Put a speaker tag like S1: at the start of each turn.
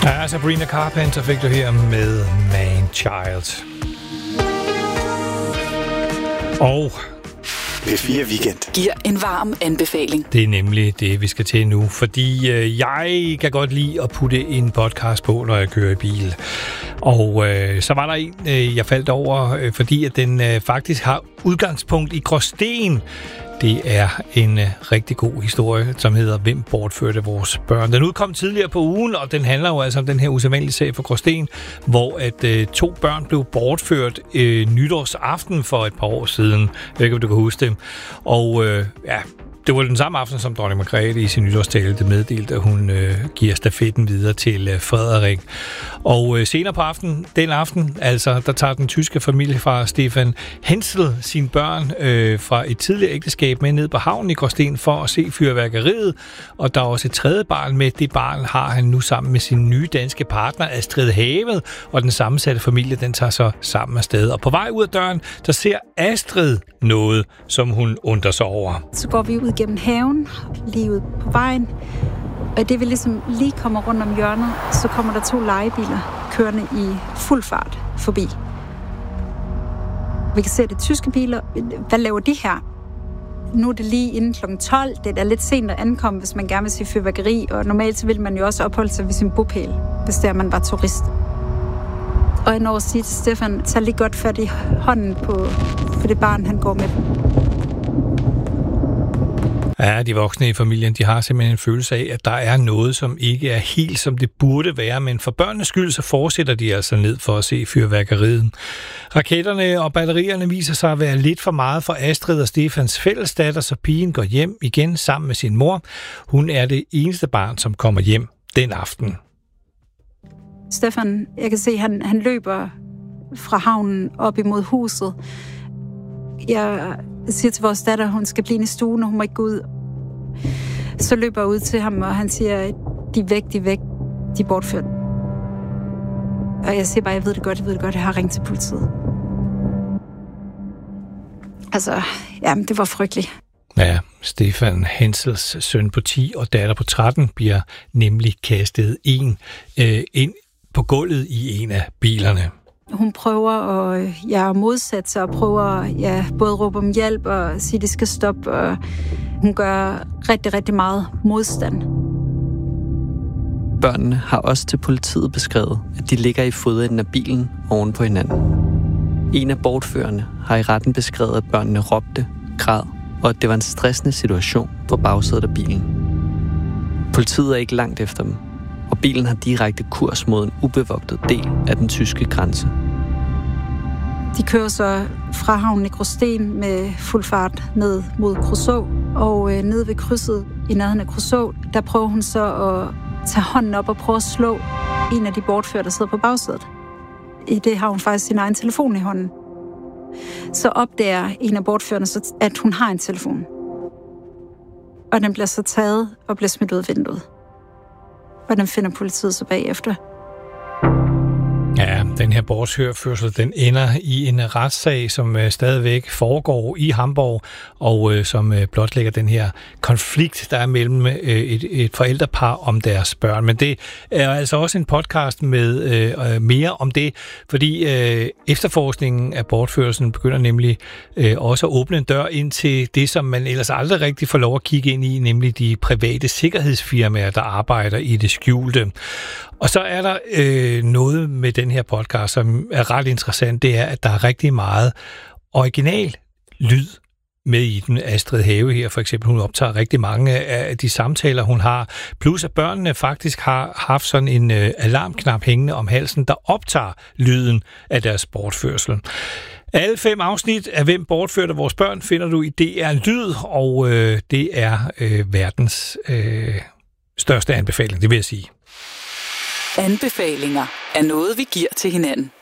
S1: Ja, Sabrina Carpenter fik du her med Man Child. Og
S2: P4 Weekend
S3: giver en varm anbefaling.
S1: det er nemlig det, vi skal til nu, fordi jeg kan godt lide at putte en podcast på, når jeg kører i bil. Og så var der en, jeg faldt over, fordi at den faktisk har udgangspunkt i Gråsten. Det er en rigtig god historie, som hedder Hvem bortførte vores børn? Den udkom tidligere på ugen, og den handler jo altså om den her usædvanlige sag for Gråsten, hvor at 2 børn blev bortført nytårsaften for et par år siden. Jeg ved ikke, om du kan huske det. Og det var den samme aften, som dronning Margrethe i sin nytårstale meddelte, at hun giver stafetten videre til Frederik. Og senere på den aften, altså, der tager den tyske familiefar Stefan Hensel sine børn fra et tidligere ægteskab med ned på havnen i Gråsten for at se fyrværkeriet. Og der er også et tredje barn med. Det barn har han nu sammen med sin nye danske partner Astrid Havet, og den sammensatte familie, den tager så sammen afsted. Og på vej ud af døren, der ser Astrid noget, som hun undrer sig over.
S4: Så går vi ud gennem haven, lige ud på vejen, og det vi ligesom lige kommer rundt om hjørnet, så kommer der 2 lejebiler kørende i fuld fart forbi. Vi kan se, det er tyske biler. Hvad laver de her? Nu er det lige inden kl. 12. Det er lidt sent at ankomme, hvis man gerne vil se fyrværkeri, og normalt så vil man jo også opholde sig ved sin bopæl, hvis det er, man var turist. Og jeg når at sige til Stefan, tag lige godt fat i hånden på det barn, han går med.
S1: Ja, de voksne i familien, de har simpelthen en følelse af, at der er noget, som ikke er helt, som det burde være, men for børnenes skyld, så fortsætter de altså ned for at se fyrværkeriet. Raketterne og batterierne viser sig at være lidt for meget for Astrid og Stefans fællesdatter, så pigen går hjem igen sammen med sin mor. Hun er det eneste barn, som kommer hjem den aften.
S4: Stefan, jeg kan se, han løber fra havnen op imod huset. Jeg siger til vores datter, hun skal blive i stuen, og hun må ikke gå ud. Så løber jeg ud til ham, og han siger, de er væk, de er bortført. Og jeg siger bare, jeg ved det godt, jeg har ringet til politiet. Altså, ja, det var frygteligt.
S1: Ja, Stefan Hensels søn på 10 og datter på 13 bliver nemlig kastet ind på gulvet i en af bilerne.
S4: Hun prøver at modsætte sig og prøver både at råbe om hjælp og sige, at de skal stoppe. Og hun gør rigtig, rigtig meget modstand.
S5: Børnene har også til politiet beskrevet, at de ligger i fodenden af bilen oven på hinanden. En af bortførerne har i retten beskrevet, at børnene råbte, græd, og at det var en stressende situation på bagsædet af bilen. Politiet er ikke langt efter dem, og bilen har direkte kurs mod en ubevogtet del af den tyske grænse.
S4: De kører så fra havnen i Gråsten med fuld fart ned mod Kruså, og ned ved krydset i nærheden af Kruså, der prøver hun så at tage hånden op og prøve at slå en af de bortførte, der sidder på bagsædet. I det har hun faktisk sin egen telefon i hånden. Så opdager en af bortførerne, at hun har en telefon. Og den bliver så taget og bliver smidt ud af vinduet. Og den finder politiet så bagefter.
S1: Ja, den her bortførsel, den ender i en retssag, som stadigvæk foregår i Hamburg, og som blotlægger den her konflikt, der er mellem et forældrepar om deres børn. Men det er altså også en podcast med mere om det, fordi efterforskningen af bortførelsen begynder nemlig også at åbne en dør ind til det, som man ellers aldrig rigtig får lov at kigge ind i, nemlig de private sikkerhedsfirmaer, der arbejder i det skjulte. Og så er der noget med den her podcast, som er ret interessant. Det er, at der er rigtig meget original lyd med i den. Astrid Have her for eksempel, hun optager rigtig mange af de samtaler, hun har. Plus at børnene faktisk har haft sådan en alarmknap hængende om halsen, der optager lyden af deres bortførsel. Alle 5 afsnit af Hvem bortførte vores børn finder du i DR Lyd, og det er verdens største anbefaling, det vil jeg sige.
S3: Anbefalinger er noget, vi giver til hinanden.